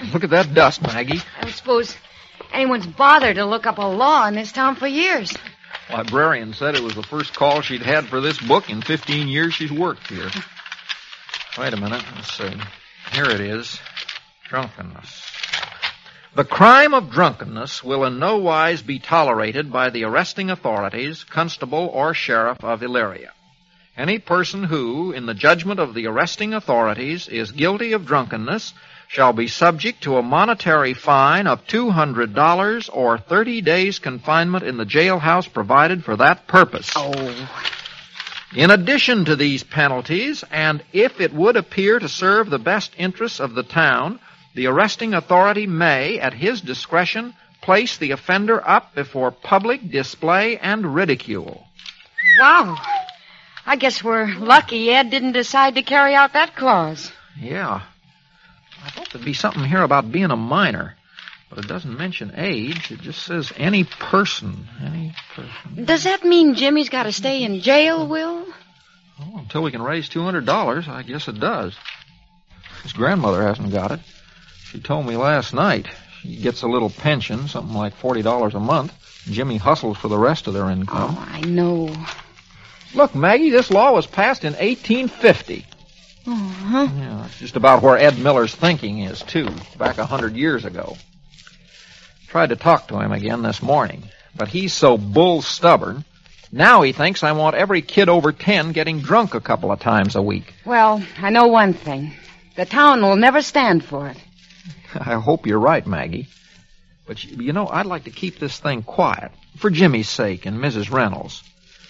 Look at that dust, Maggie. I don't suppose anyone's bothered to look up a law in this town for years. Librarian said it was the first call she'd had for this book in 15 years she's worked here. Wait a minute. Let's see. Here it is. Drunkenness. The crime of drunkenness will in no wise be tolerated by the arresting authorities, constable or sheriff of Elyria. Any person who, in the judgment of the arresting authorities, is guilty of drunkenness shall be subject to a monetary fine of $200 or 30 days confinement in the jailhouse provided for that purpose. Oh. In addition to these penalties, and if it would appear to serve the best interests of the town, the arresting authority may, at his discretion, place the offender up before public display and ridicule. Wow. I guess we're lucky Ed didn't decide to carry out that clause. Yeah. I thought there'd be something here about being a minor, but it doesn't mention age. It just says any person. Any person. Does that mean Jimmy's got to stay in jail, Will? Well, until we can raise $200, I guess it does. His grandmother hasn't got it. She told me last night. She gets a little pension, something like $40 a month. Jimmy hustles for the rest of their income. Oh, I know. Look, Maggie, this law was passed in 1850. Uh-huh. Yeah, that's just about where Ed Miller's thinking is, too, back 100 years ago. Tried to talk to him again this morning, but he's so bull stubborn. Now he thinks I want every kid over 10 getting drunk a couple of times a week. Well, I know one thing. The town will never stand for it. I hope you're right, Maggie. But, you know, I'd like to keep this thing quiet, for Jimmy's sake and Mrs. Reynolds.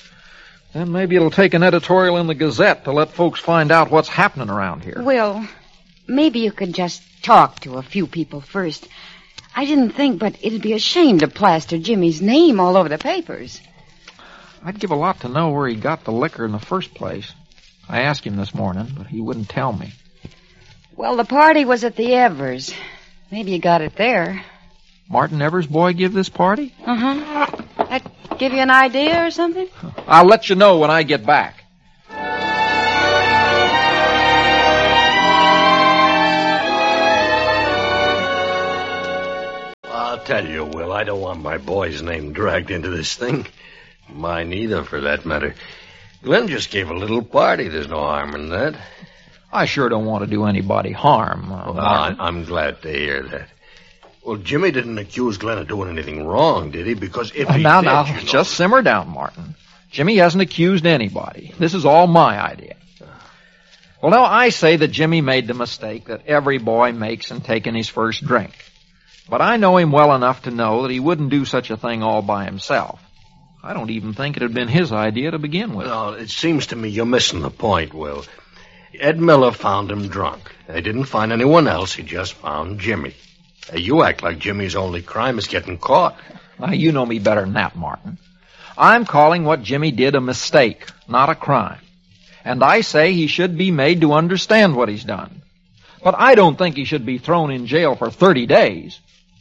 Then maybe it'll take an editorial in the Gazette to let folks find out what's happening around here. Will, maybe you could just talk to a few people first. I didn't think, but it'd be a shame to plaster Jimmy's name all over the papers. I'd give a lot to know where he got the liquor in the first place. I asked him this morning, but he wouldn't tell me. Well, the party was at the Evers. Maybe you got it there. Martin Evers' boy give this party? Uh-huh. That give you an idea or something? I'll let you know when I get back. I'll tell you, Will, I don't want my boy's name dragged into this thing. Mine either, for that matter. Glenn just gave a little party. There's no harm in that. I sure don't want to do anybody harm. I'm glad to hear that. Well, Jimmy didn't accuse Glenn of doing anything wrong, did he? Because if he Now, did, just simmer down, Martin. Jimmy hasn't accused anybody. This is all my idea. Well, now, I say that Jimmy made the mistake that every boy makes in taking his first drink. But I know him well enough to know that he wouldn't do such a thing all by himself. I don't even think it had been his idea to begin with. No, it seems to me you're missing the point, Will. Ed Miller found him drunk. They didn't find anyone else. He just found Jimmy. You act like Jimmy's only crime is getting caught. Now, you know me better than that, Martin. I'm calling what Jimmy did a mistake, not a crime. And I say he should be made to understand what he's done. But I don't think he should be thrown in jail for 30 days.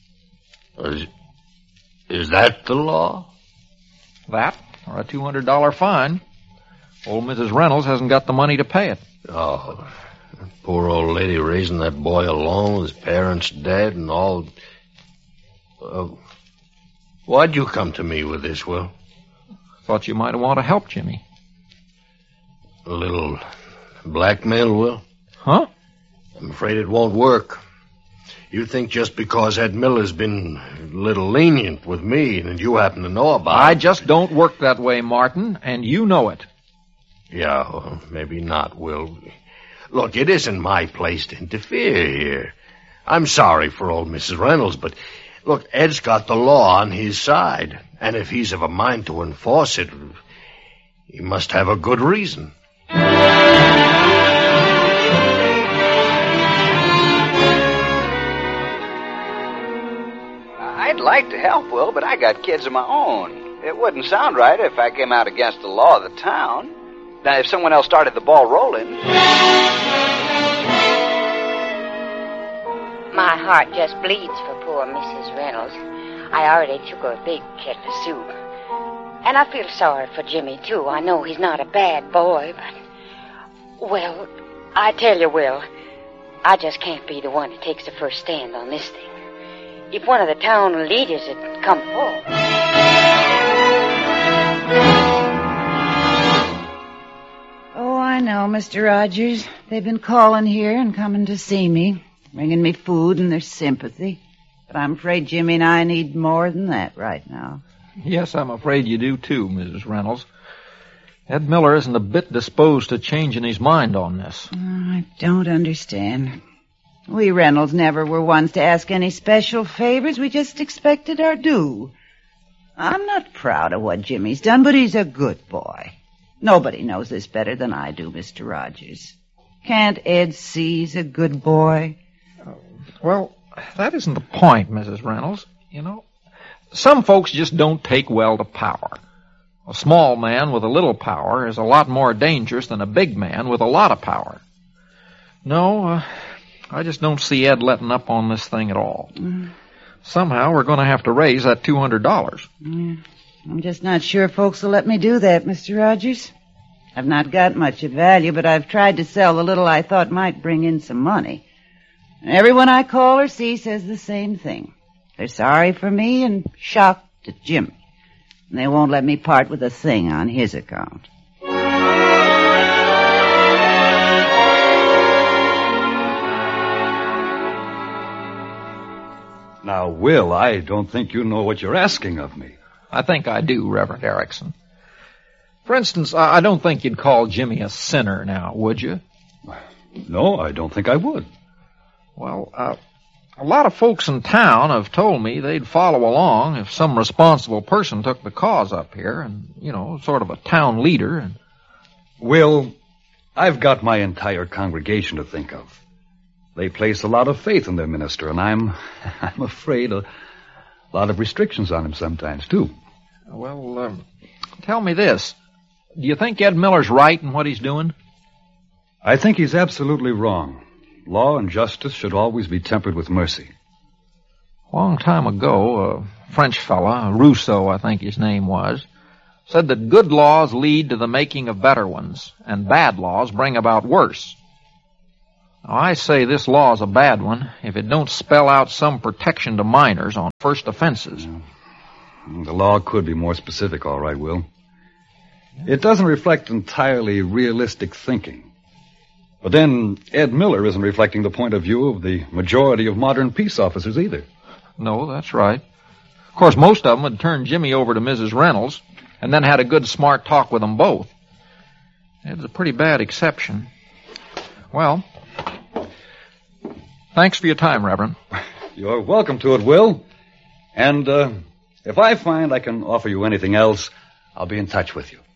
Is that the law? That, or a $200 fine. Old Mrs. Reynolds hasn't got the money to pay it. Oh, poor old lady raising that boy alone with his parents dead and all. Why'd you come to me with this, Will? Thought you might want to help Jimmy. A little blackmail, Will? Huh? I'm afraid it won't work. You think just because Ed Miller's been a little lenient with me and you happen to know about it... I just don't work that way, Martin, and you know it. Yeah, well, maybe not, Will. Look, it isn't my place to interfere here. I'm sorry for old Mrs. Reynolds, but look, Ed's got the law on his side. And if he's of a mind to enforce it, he must have a good reason. I'd like to help, Will, but I got kids of my own. It wouldn't sound right if I came out against the law of the town. Now, if someone else started the ball rolling... My heart just bleeds for poor Mrs. Reynolds. I already took her a big kettle of soup. And I feel sorry for Jimmy, too. I know he's not a bad boy, but... Well, I tell you, Will, I just can't be the one that takes the first stand on this thing. If one of the town leaders had come forward. Oh, I know, Mr. Rogers. They've been calling here and coming to see me, bringing me food and their sympathy. But I'm afraid Jimmy and I need more than that right now. Yes, I'm afraid you do too, Mrs. Reynolds. Ed Miller isn't a bit disposed to changing his mind on this. I don't understand. We Reynolds never were ones to ask any special favors. We just expected our due. I'm not proud of what Jimmy's done, but he's a good boy. Nobody knows this better than I do, Mr. Rogers. Can't Ed see he's a good boy? Well, that isn't the point, Mrs. Reynolds. You know, some folks just don't take well to power. A small man with a little power is a lot more dangerous than a big man with a lot of power. No, I just don't see Ed letting up on this thing at all. Somehow we're going to have to raise that $200. I'm just not sure folks will let me do that, Mr. Rogers. I've not got much of value, but I've tried to sell the little I thought might bring in some money. And everyone I call or see says the same thing. They're sorry for me and shocked at Jimmy. And they won't let me part with a thing on his account. Now, Will, I don't think you know what you're asking of me. I think I do, Reverend Erickson. For instance, I don't think you'd call Jimmy a sinner now, would you? No, I don't think I would. Well, a lot of folks in town have told me they'd follow along if some responsible person took the cause up here and, you know, sort of a town leader. And Will, I've got my entire congregation to think of. They place a lot of faith in their minister, and I'm afraid a lot of restrictions on him sometimes, too. Well, tell me this. Do you think Ed Miller's right in what he's doing? I think he's absolutely wrong. Law and justice should always be tempered with mercy. A long time ago, a French fella, Rousseau, I think his name was, said that good laws lead to the making of better ones, and bad laws bring about worse. Now, I say this law is a bad one if it don't spell out some protection to minors on first offenses. The law could be more specific, all right, Will. It doesn't reflect entirely realistic thinking. But then Ed Miller isn't reflecting the point of view of the majority of modern peace officers either. No, that's right. Of course, most of them had turned Jimmy over to Mrs. Reynolds and then had a good, smart talk with them both. Ed's a pretty bad exception. Well, thanks for your time, Reverend. You're welcome to it, Will. And if I find I can offer you anything else, I'll be in touch with you.